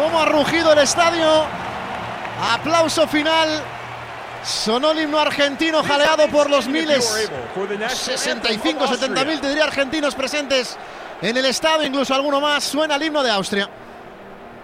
cómo ha rugido el estadio. Aplauso final. Sonó el himno argentino jaleado por los miles, 65, 70 mil, te diría, argentinos presentes en el estadio, incluso alguno más. Suena el himno de Austria.